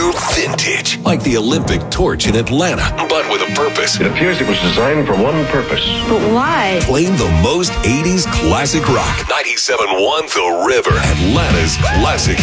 Vintage. Like the Olympic torch in Atlanta, but with a purpose. It appears it was designed for one purpose. But why? Playing the most 80s classic rock. 97.1 The River. Atlanta's classic